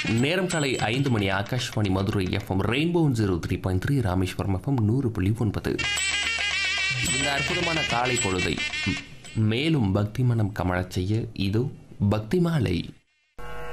நேரம் காலை 5 மணி. Akashvani Madurai FM rainbow 03.3, Rameswaram FM 100.9. இந்த அற்புதமான காலை பொழுதை மேலும் பக்தி மனம் கமழச் செய்ய இதோ பக்தி மாலை.